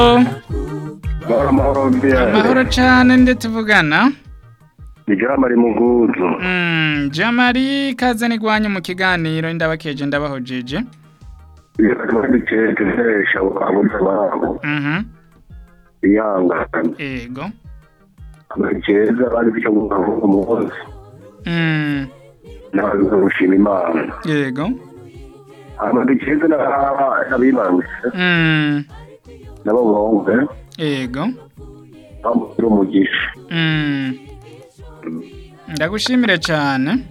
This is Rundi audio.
Amahoro cane nde tuvugana? Jamari Muguzu. Jamari kaze nigwanyu mu kiganiro ndabakeje ndabahojeje. Yarakeje abona babo. Yanga. Ego. Abakeza bari bicyo umuhozi. Nawe gushima Imana. Yego. Abakeza n'abimana. Nabo bonge. Ego. Bamukira umugisha. Ndagushimire cyane.